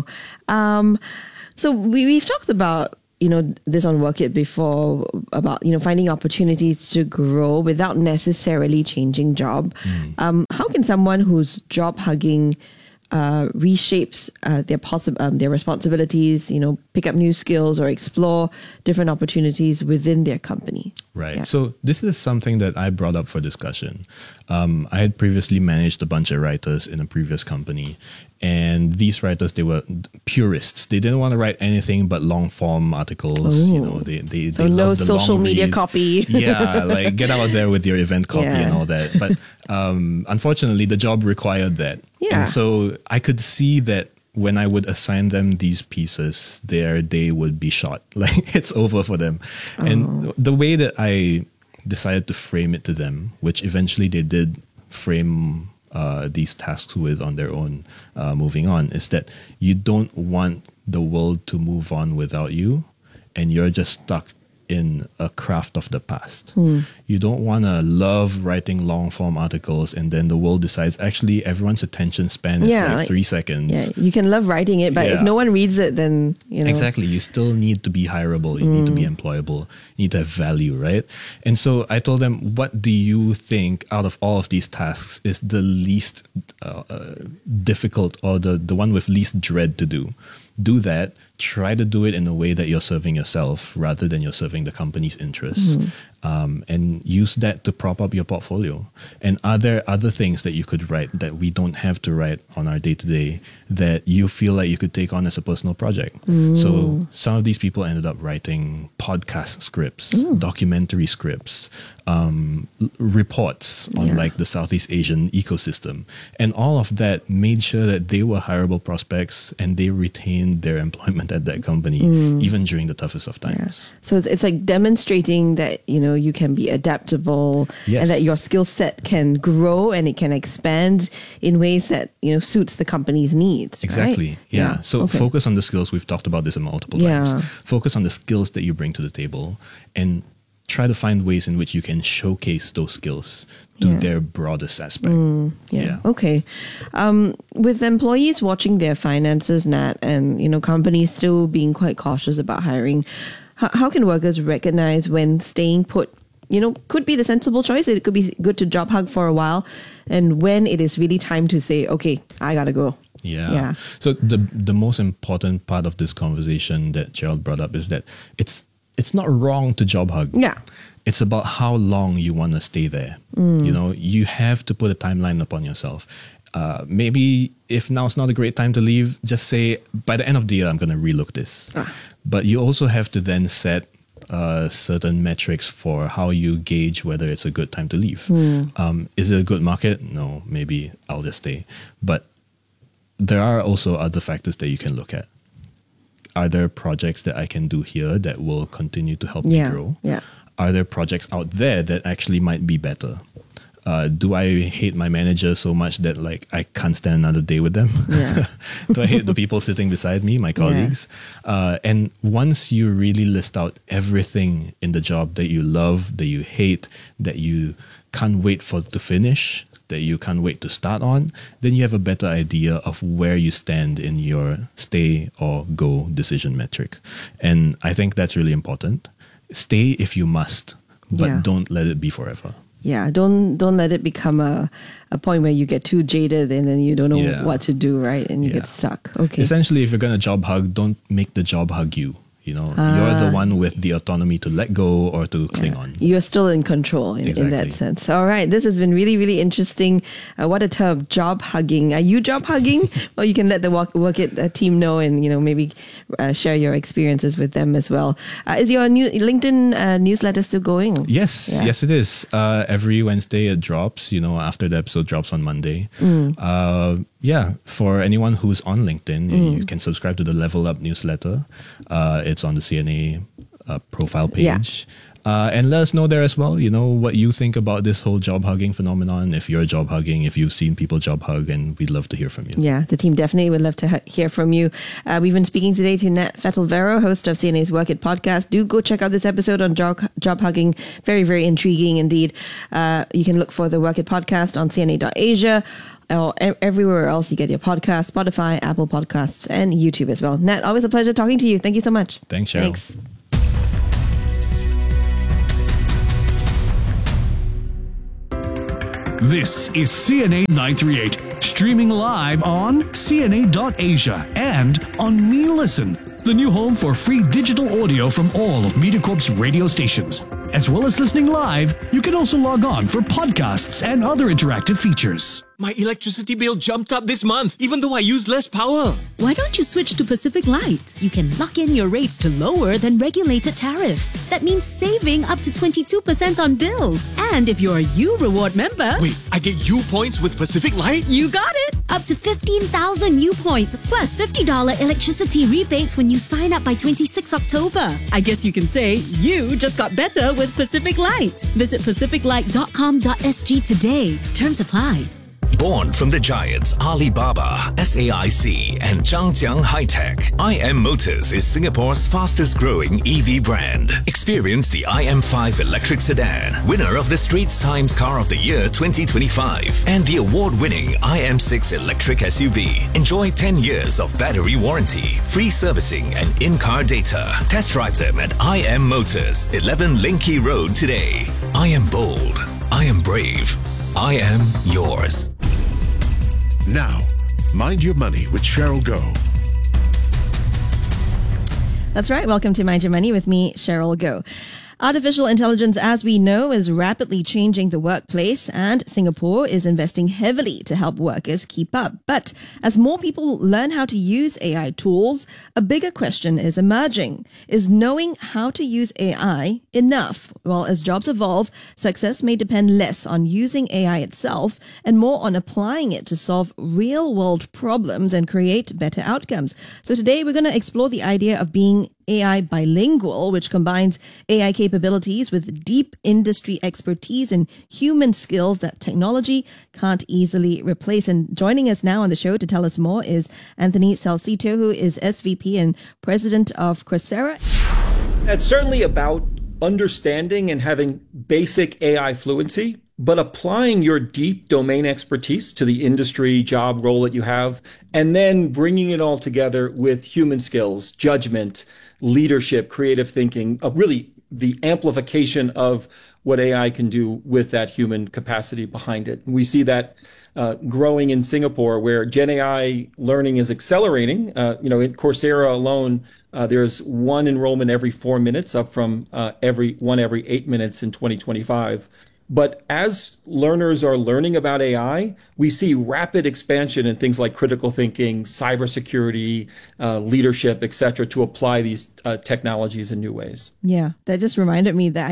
So we've talked about, you know, this on Work It before, about, you know, finding opportunities to grow without necessarily changing job. How can someone who's job hugging reshapes their responsibilities, you know, pick up new skills or explore different opportunities within their company? Right. Yeah. So this is something that I brought up for discussion. I had previously managed a bunch of writers in a previous company, and these writers, they were purists. They didn't want to write anything but long form articles. You know, they so no love the social long media reads. copy. Yeah, like get out there with your event copy and all that. But unfortunately, the job required that. Yeah. And so I could see that when I would assign them these pieces, their day would be shot. Like, it's over for them. And the way that I decided to frame it to them, which eventually they did frame these tasks with on their own, moving on, is that you don't want the world to move on without you, and you're just stuck in a craft of the past. You don't want to love writing long form articles and then the world decides actually everyone's attention span is like 3 seconds. Yeah, you can love writing it, but if no one reads it, then, you know. Exactly. You still need to be hireable. You need to be employable. You need to have value, right? And so I told them, what do you think out of all of these tasks is the least difficult, or the one with least dread to do? Do that. Try to do it in a way that you're serving yourself rather than you're serving the company's interests. And use that to prop up your portfolio. And are there other things that you could write that we don't have to write on our day-to-day that you feel like you could take on as a personal project? So some of these people ended up writing podcast scripts, documentary scripts, reports on like the Southeast Asian ecosystem. And all of that made sure that they were hireable prospects and they retained their employment at that company, even during the toughest of times. So it's like demonstrating that, you know, you can be adaptable and that your skill set can grow and it can expand in ways that, you know, suits the company's needs. Exactly. Right? Yeah. So focus on the skills. We've talked about this multiple times. Focus on the skills that you bring to the table and try to find ways in which you can showcase those skills to their broadest aspect. Okay. With employees watching their finances, Nat, and, you know, companies still being quite cautious about hiring, how can workers recognize when staying put, you know, could be the sensible choice? It could be good to job hug for a while, and when it is really time to say, okay, I gotta go. Yeah. So the most important part of this conversation that Gerald brought up is that it's not wrong to job hug. Yeah. It's about how long you want to stay there. You know, you have to put a timeline upon yourself. Maybe if now's not a great time to leave, just say, by the end of the year, I'm going to relook this. But you also have to then set certain metrics for how you gauge whether it's a good time to leave. Is it a good market? No, maybe I'll just stay. But there are also other factors that you can look at. Are there projects that I can do here that will continue to help me grow? Are there projects out there that actually might be better? Do I hate my manager so much that like I can't stand another day with them? Do I hate the people sitting beside me, my colleagues? And once you really list out everything in the job that you love, that you hate, that you can't wait to finish, that you can't wait to start on, then you have a better idea of where you stand in your stay or go decision metric. And I think that's really important. Stay if you must, but don't let it be forever. Yeah, don't let it become a point where you get too jaded and then you don't know what to do, right? And you get stuck. Okay. Essentially, if you're going to job hug, don't make the job hug you. You're the one with the autonomy to let go or to cling on. You're still in control in that sense. All right. This has been really, really interesting. What a term, job hugging. Are you job hugging? Well, you can let the Work It team know and, maybe share your experiences with them as well. Is your new LinkedIn newsletter still going? Yes. Yeah. Yes, it is. Every Wednesday it drops, after the episode drops on Monday. For anyone who's on LinkedIn, you can subscribe to the Level Up newsletter. It's on the CNA profile page. And let us know there as well, what you think about this whole job hugging phenomenon. If you're job hugging, if you've seen people job hug, and we'd love to hear from you. Yeah, the team definitely would love to hear from you. We've been speaking today to Nat Fettelvero, host of CNA's Work It podcast. Do go check out this episode on job hugging. Very, very intriguing indeed. You can look for the Work It podcast on CNA.Asia. Or everywhere else you get your podcast, Spotify, Apple Podcasts, and YouTube as well. Nat, always a pleasure talking to you. Thank you so much. Thanks, Cheryl. Thanks. This is CNA 938, streaming live on CNA.Asia and on MeListen, the new home for free digital audio from all of MediaCorp's radio stations. As well as listening live, you can also log on for podcasts and other interactive features. My electricity bill jumped up this month, even though I use less power. Why don't you switch to Pacific Light? You can lock in your rates to lower than regulated tariff. That means saving up to 22% on bills. And if you're a U Reward member... Wait, I get U points with Pacific Light? You got it! Up to 15,000 U points, plus $50 electricity rebates when you sign up by 26 October. I guess you can say you just got better with Pacific Light. Visit pacificlight.com.sg today. Terms apply. Born from the giants Alibaba, SAIC, and Zhangjiang High-Tech, IM Motors is Singapore's fastest growing EV brand. Experience the IM5 electric sedan, winner of the Straits Times Car of the Year 2025, and the award-winning IM6 electric SUV. Enjoy 10 years of battery warranty, free servicing, and in-car data. Test drive them at IM Motors, 11 Linky Road today. I am bold. I am brave. I am yours. Now, Mind Your Money with Cheryl Goh. That's right. Welcome to Mind Your Money with me, Cheryl Goh. Artificial intelligence, as we know, is rapidly changing the workplace, and Singapore is investing heavily to help workers keep up. But as more people learn how to use AI tools, a bigger question is emerging. Is knowing how to use AI enough? Well, as jobs evolve, success may depend less on using AI itself and more on applying it to solve real-world problems and create better outcomes. So today we're going to explore the idea of being AI bilingual, which combines AI capabilities with deep industry expertise and human skills that technology can't easily replace. And joining us now on the show to tell us more is Anthony Salcito, who is SVP and President of Coursera. It's certainly about understanding and having basic AI fluency, but applying your deep domain expertise to the industry job role that you have, and then bringing it all together with human skills, judgment, leadership, creative thinking, really the amplification of what AI can do with that human capacity behind it. We see that growing in Singapore, where Gen AI learning is accelerating. In Coursera alone, there's one enrollment every 4 minutes, up from every 8 minutes in 2025. But as learners are learning about AI, we see rapid expansion in things like critical thinking, cybersecurity, leadership, etc., to apply these technologies in new ways. Yeah, that just reminded me that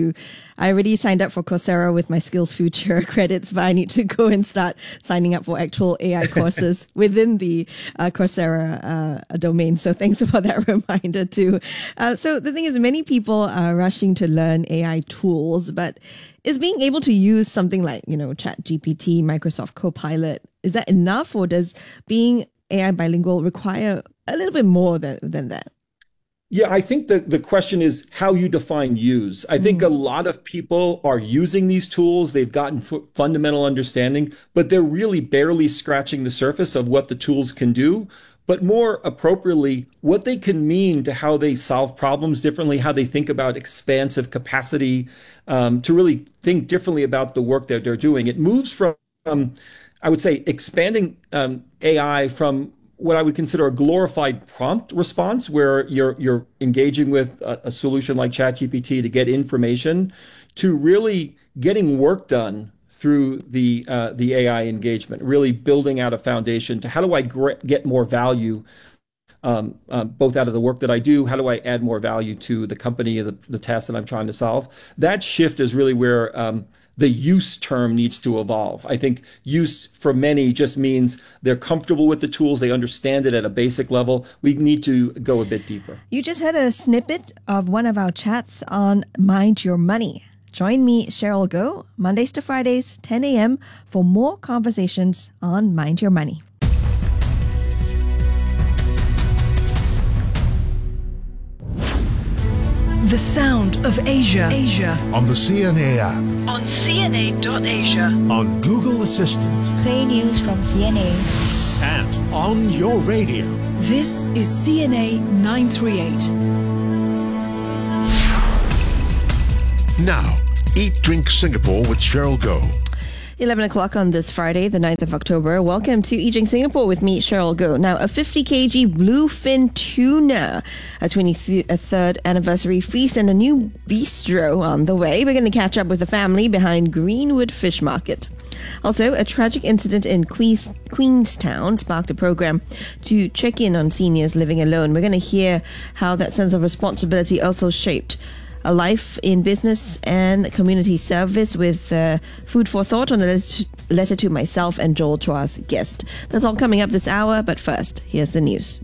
I already signed up for Coursera with my Skills Future credits, but I need to go and start signing up for actual AI courses within the Coursera domain. So thanks for that reminder too. So the thing is, many people are rushing to learn AI tools, but is being able to use something like, ChatGPT, Microsoft Copilot, is that enough, or does being AI bilingual require a little bit more than that? Yeah, I think the question is how you define use. I think a lot of people are using these tools. They've gotten fundamental understanding, but they're really barely scratching the surface of what the tools can do. But more appropriately, what they can mean to how they solve problems differently, how they think about expansive capacity, to really think differently about the work that they're doing. It moves from, I would say, expanding AI from what I would consider a glorified prompt response, where you're engaging with a solution like ChatGPT to get information, to really getting work done through the AI engagement, really building out a foundation to how do I get more value, both out of the work that I do, how do I add more value to the company, the task that I'm trying to solve. That shift is really where the use term needs to evolve. I think use for many just means they're comfortable with the tools, they understand it at a basic level. We need to go a bit deeper. You just heard a snippet of one of our chats on Mind Your Money. Join me, Cheryl Goh, Mondays to Fridays, 10 a.m. for more conversations on Mind Your Money. The sound of Asia. On the CNA app. On CNA.Asia. On Google Assistant. Play news from CNA. And on your radio. This is CNA 938. Now, Eat Drink Singapore with Cheryl Goh. 11 o'clock on this Friday, the 9th of October. Welcome to Eat Drink Singapore with me, Cheryl Goh. Now, a 50 kg bluefin tuna, a 23rd anniversary feast, and a new bistro on the way. We're going to catch up with the family behind Greenwood Fish Market. Also, a tragic incident in Queenstown sparked a program to check in on seniors living alone. We're going to hear how that sense of responsibility also shaped a life in business and community service, with food for thought on a letter to myself and Joel Chua's guest. That's all coming up this hour, but first, here's the news.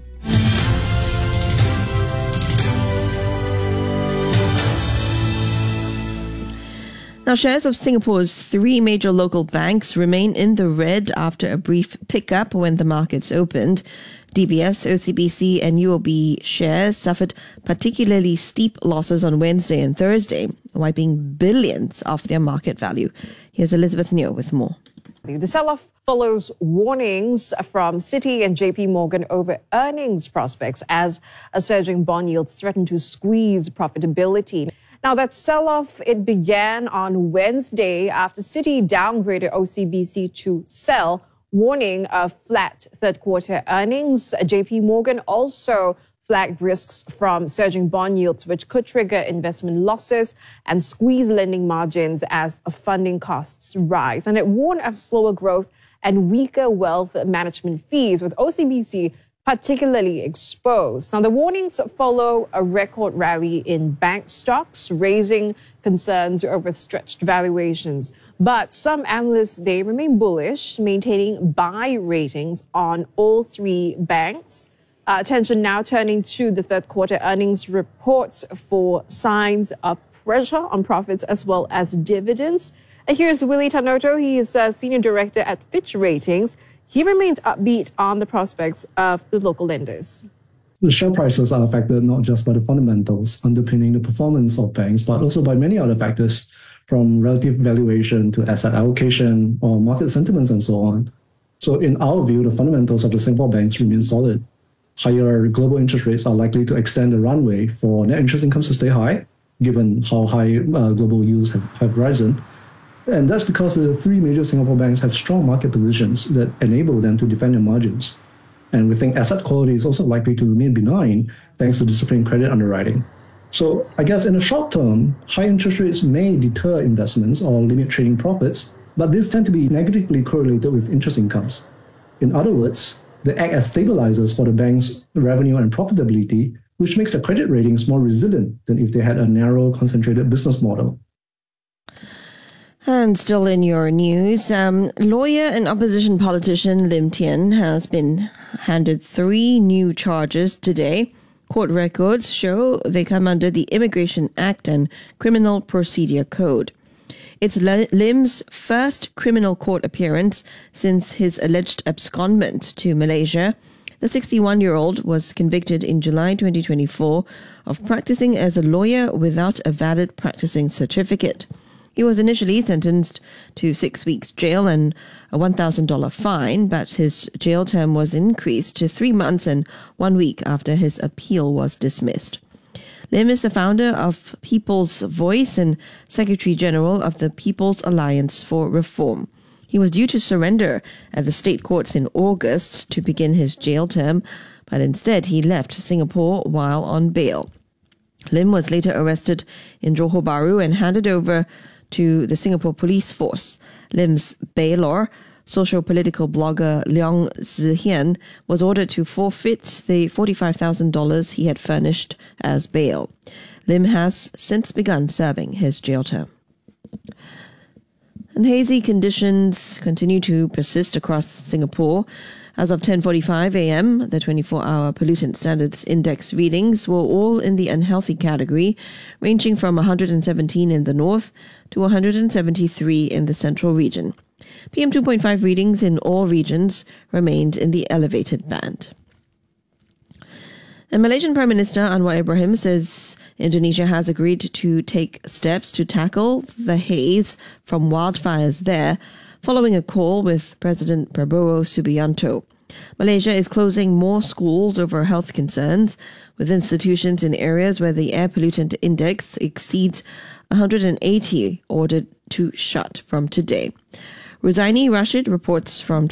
Now, shares of Singapore's three major local banks remain in the red after a brief pickup when the markets opened. DBS, OCBC and UOB shares suffered particularly steep losses on Wednesday and Thursday, wiping billions off their market value. Here's Elizabeth Neo with more. The sell-off follows warnings from Citi and JP Morgan over earnings prospects as a surging bond yields threaten to squeeze profitability. Now, that sell-off, it began on Wednesday after Citi downgraded OCBC to sell, warning of flat third-quarter earnings. JP Morgan also flagged risks from surging bond yields, which could trigger investment losses and squeeze lending margins as funding costs rise. And it warned of slower growth and weaker wealth management fees, with OCBC particularly exposed. Now, the warnings follow a record rally in bank stocks, raising concerns over stretched valuations. But some analysts, they remain bullish, maintaining buy ratings on all three banks. Attention now turning to the third quarter earnings reports for signs of pressure on profits as well as dividends. Here's Willie Tanoto. He is Senior Director at Fitch Ratings. He remains upbeat on the prospects of the local lenders. The share prices are affected not just by the fundamentals underpinning the performance of banks, but also by many other factors, from relative valuation to asset allocation or market sentiments and so on. So in our view, the fundamentals of the Singapore banks remain solid. Higher global interest rates are likely to extend the runway for net interest incomes to stay high, given how high global yields have risen. And that's because the three major Singapore banks have strong market positions that enable them to defend their margins. And we think asset quality is also likely to remain benign thanks to disciplined credit underwriting. So I guess in the short term, high interest rates may deter investments or limit trading profits, but these tend to be negatively correlated with interest incomes. In other words, they act as stabilizers for the bank's revenue and profitability, which makes the credit ratings more resilient than if they had a narrow, concentrated business model. And still in your news, lawyer and opposition politician Lim Tian has been handed 3 new charges today. Court records show they come under the Immigration Act and Criminal Procedure Code. It's Lim's first criminal court appearance since his alleged abscondment to Malaysia. The 61-year-old was convicted in July 2024 of practicing as a lawyer without a valid practicing certificate. He was initially sentenced to 6 weeks jail and a $1,000 fine, but his jail term was increased to 3 months and 1 week after his appeal was dismissed. Lim is the founder of People's Voice and Secretary General of the People's Alliance for Reform. He was due to surrender at the state courts in August to begin his jail term, but instead he left Singapore while on bail. Lim was later arrested in Johor Bahru and handed over to the Singapore Police Force. Lim's bailor, socio-political blogger Leong Zihian, was ordered to forfeit the $45,000 he had furnished as bail. Lim has since begun serving his jail term. And hazy conditions continue to persist across Singapore. As of 10:45 a.m., the 24-hour Pollutant Standards Index readings were all in the unhealthy category, ranging from 117 in the north to 173 in the central region. PM2.5 readings in all regions remained in the elevated band. And Malaysian Prime Minister Anwar Ibrahim says Indonesia has agreed to take steps to tackle the haze from wildfires there, following a call with President Prabowo Subianto. Malaysia is closing more schools over health concerns, with institutions in areas where the air pollutant index exceeds 180 ordered to shut from today. Ruzaini Rashid reports from